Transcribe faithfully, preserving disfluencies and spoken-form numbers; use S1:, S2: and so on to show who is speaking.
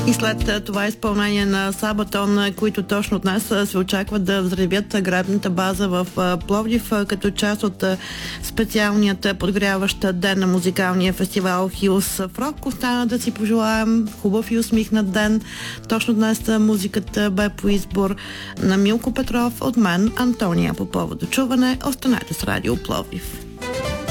S1: И след това изпълнение на Сабатон, които точно днес се очакват да взривят гребната база в Пловдив, като част от специалният подгряващ ден на музикалния фестивал Хилс в Рок. Остана да си пожелаем хубав и усмихнат ден. Точно днес музиката бе по избор на Милко Петров, от мен Антония Попова. До чуване, останете с Радио Пловдив.